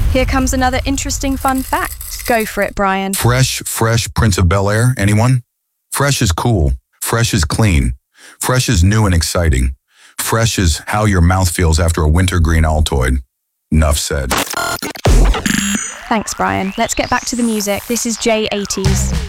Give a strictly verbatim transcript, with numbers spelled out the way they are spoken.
Here comes another interesting fun fact. Go for it, Brian. Fresh, fresh Prince of Bel-Air, anyone? Fresh is cool. Fresh is clean. Fresh is new and exciting. Fresh is how your mouth feels after a wintergreen Altoid. Nuff said. Thanks, Brian. Let's get back to the music. This is J eighties.